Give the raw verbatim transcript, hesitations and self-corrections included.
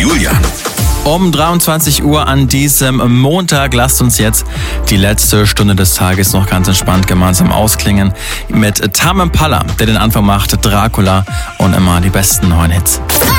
Julian. Um dreiundzwanzig Uhr an diesem Montag lasst uns jetzt die letzte Stunde des Tages noch ganz entspannt gemeinsam ausklingen mit Tame Impala, der den Anfang macht, Dracula und immer die besten neuen Hits.